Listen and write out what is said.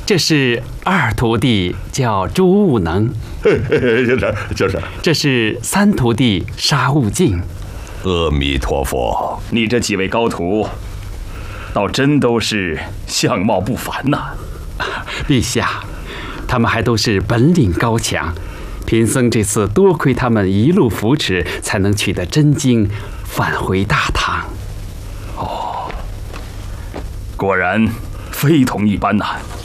这是二徒弟，叫朱悟能。 就是。 这是三徒弟沙悟净。 阿弥陀佛， 你这几位高徒，倒真都是相貌不凡呐。 陛下，他们还都是本领高强。贫僧这次多亏他们一路扶持，才能取得真经，返回大唐。 哦，果然非同一般呐。